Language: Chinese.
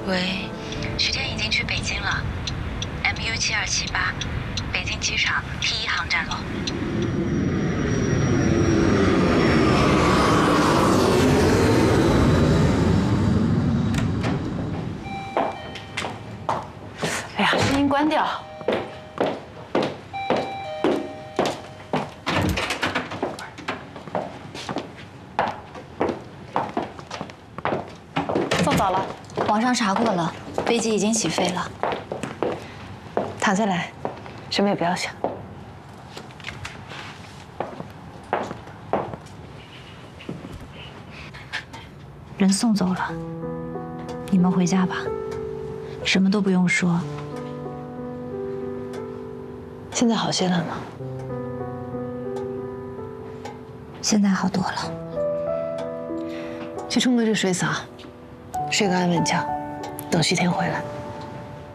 喂，徐天已经去北京了 ，MU7278，北京机场 T1航站楼。 哎呀，声音关掉。 送早了， 网上查过了，飞机已经起飞了。 躺下来，什么也不要想。 人送走了，你们回家吧，什么都不用说。 现在好些了吗？ 现在好多了。 去冲个热水澡，睡个安稳觉，等徐天回来。